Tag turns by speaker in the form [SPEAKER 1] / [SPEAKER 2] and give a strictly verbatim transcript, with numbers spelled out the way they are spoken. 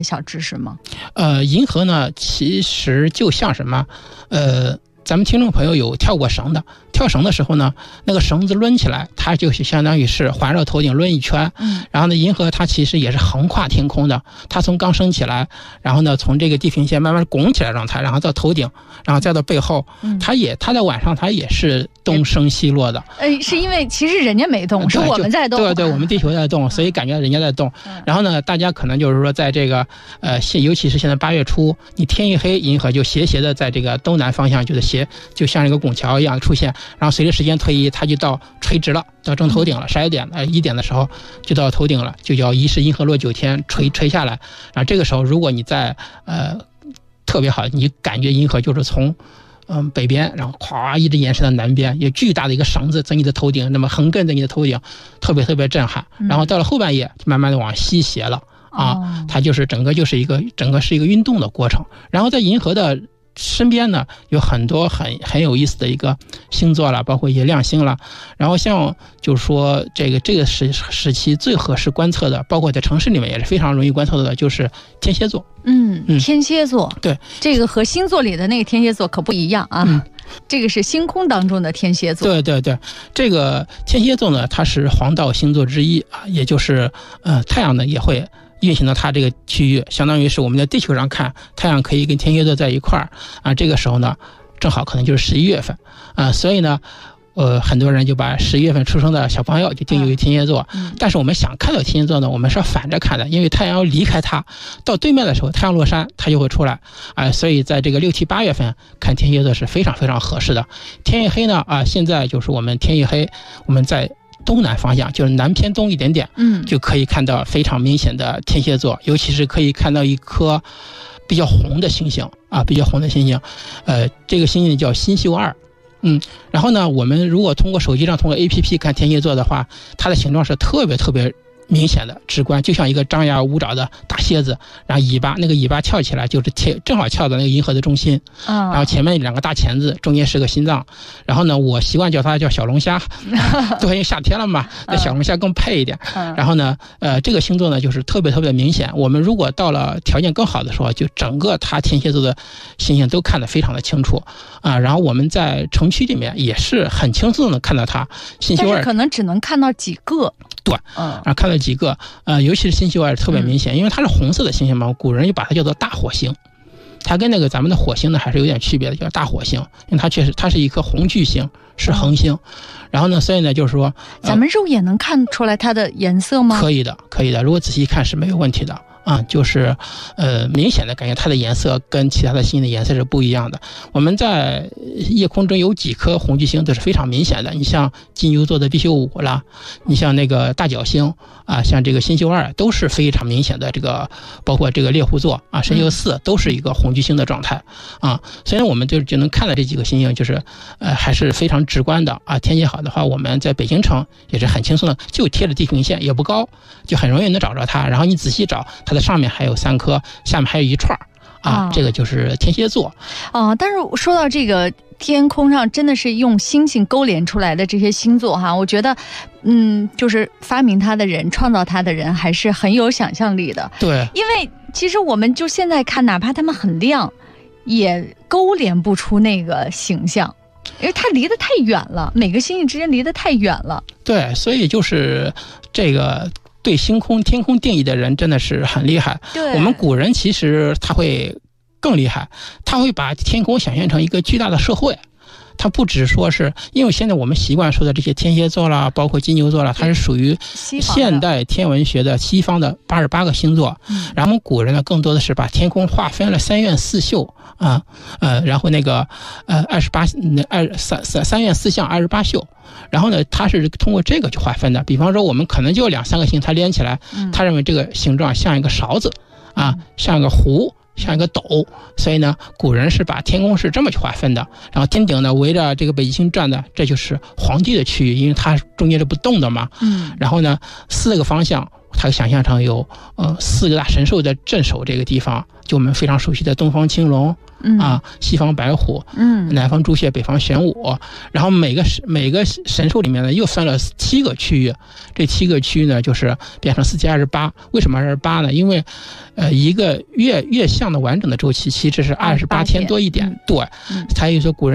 [SPEAKER 1] 小知识吗？
[SPEAKER 2] 呃，银河呢，其实就像什么，呃。咱们听众朋友有跳过绳的，跳绳的时候呢，那个绳子抡起来，它就是相当于是环绕头顶抡一圈。嗯，然后呢，银河它其实也是横跨天空的，它从刚升起来，然后呢，从这个地平线慢慢拱起来状态，然后到头顶，然后再到背后，嗯、它也它在晚上它也是东升西落的。
[SPEAKER 1] 呃，是因为其实人家没动，是我们在动。
[SPEAKER 2] 对对，我们地球在动，所以感觉人家在动。嗯、然后呢，大家可能就是说，在这个呃，尤其是现在八月初，你天一黑，银河就斜斜的在这个东南方向，就是斜。就像一个拱桥一样出现，然后随着时间推移，它就到垂直了，到正头顶了。十一点呃一点的时候就到头顶了，就叫一是银河落九天，垂垂下来。然后这个时候，如果你在呃特别好，你感觉银河就是从嗯北边，然后咵一直延伸到南边，有巨大的一个绳子在你的头顶，那么横亘在你的头顶，特别特别震撼。然后到了后半夜，慢慢的往西斜了啊，它就是整个就是一个整个是一个运动的过程。然后在银河的身边呢有很多很很有意思的一个星座了，包括一些亮星了。然后像就是说这个这个时时期最合适观测的，包括在城市里面也是非常容易观测的，就是天蝎座。
[SPEAKER 1] 嗯，嗯天蝎座，
[SPEAKER 2] 对，
[SPEAKER 1] 这个和星座里的那个天蝎座可不一样啊。嗯，这个是星空当中的天蝎座。
[SPEAKER 2] 对对对，这个天蝎座呢，它是黄道星座之一啊，也就是呃太阳呢也会运行到它这个区域，相当于是我们在地球上看太阳可以跟天蝎座在一块儿啊，这个时候呢正好可能就是十一月份啊，所以呢呃很多人就把十一月份出生的小朋友就定义为天蝎座、嗯、但是我们想看到天蝎座呢，我们是要反着看的，因为太阳要离开它到对面的时候，太阳落山它就会出来啊、呃，所以在这个六七八月份看天蝎座是非常非常合适的。天一黑呢啊、呃，现在就是我们天一黑我们在东南方向，就是南偏东一点点，嗯，就可以看到非常明显的天蝎座，尤其是可以看到一颗比较红的星星啊，比较红的星星，呃，这个星星叫新宿二，嗯，然后呢，我们如果通过手机上通过 A P P 看天蝎座的话，它的形状是特别特别明显的直观，就像一个张牙舞爪的大蝎子，然后尾巴那个尾巴翘起来就是贴正好翘到那个银河的中心、哦、然后前面两个大钳子，中间是个心脏，然后呢我习惯叫它叫小龙虾对，因为夏天了嘛，那小龙虾更配一点、嗯、然后呢呃这个星座呢就是特别特别明显，我们如果到了条件更好的时候，就整个它天蝎座的星星都看得非常的清楚啊、呃，然后我们在城区里面也是很轻松的看到它，新宿二但
[SPEAKER 1] 是可能只能看到几个，
[SPEAKER 2] 对，嗯，然后看到几个，呃，尤其是新宿二特别明显、嗯，因为它是红色的星星嘛，古人就把它叫做大火星，它跟那个咱们的火星呢还是有点区别的，叫大火星，因为它确实它是一颗红巨星，是恒星、嗯，然后呢，所以呢就是说，
[SPEAKER 1] 呃、咱们肉眼能看出来它的颜色吗？
[SPEAKER 2] 可以的，可以的，如果仔细看是没有问题的。啊、嗯，就是，呃，明显的感觉它的颜色跟其他的星的颜色是不一样的。我们在夜空中有几颗红巨星都是非常明显的，你像金牛座的毕宿五啦，你像那个大角星啊，像这个新宿二都是非常明显的，这个包括这个猎户座啊、神宿四都是一个红巨星的状态啊。所以我们就就能看到这几个星星，就是呃还是非常直观的啊。天气好的话，我们在北京城也是很轻松的，就贴着地平线，也不高，就很容易能找着它。然后你仔细找。它的上面还有三颗，下面还有一串啊、哦，这个就是天蝎座
[SPEAKER 1] 哦。但是说到这个天空上真的是用星星勾连出来的这些星座哈，我觉得嗯，就是发明它的人、创造它的人还是很有想象力的。
[SPEAKER 2] 对，
[SPEAKER 1] 因为其实我们就现在看，哪怕它们很亮，也勾连不出那个形象。因为它离得太远了，每个星星之间离得太远了。
[SPEAKER 2] 对，所以就是这个对星空天空定义的人真的是很厉害。
[SPEAKER 1] 对，
[SPEAKER 2] 我们古人其实他会更厉害，他会把天空想象成一个巨大的社会。它不只说是因为现在我们习惯说的这些天蝎座啦，包括金牛座啦，它是属于现代天文学的西方的八十八个星座。嗯，然后我们古人呢更多的是把天空划分了三院四宿啊，呃，然后那个呃二十八二三三三院四象二十八宿，然后呢它是通过这个去划分的。比方说我们可能就有两三个星它连起来，他认为这个形状像一个勺子啊，像一个壶。像一个斗，所以呢古人是把天空是这么去划分的，然后天顶呢围着这个北极星转的，这就是皇帝的区域，因为它中间是不动的嘛。嗯，然后呢四个方向他想象成有呃四个大神兽的镇守这个地方，就我们非常熟悉的东方青龙。
[SPEAKER 1] 嗯
[SPEAKER 2] 啊，西方白虎，
[SPEAKER 1] 嗯，
[SPEAKER 2] 南方朱雀，北方玄武，然后每个每个神兽里面呢又分了七个区域，这七个区域呢就是变成四七二十八。为什么二十八呢？因为，呃，一个月月相的完整的周期其实是二十八天多一点，
[SPEAKER 1] 嗯、
[SPEAKER 2] 对，才有说古人。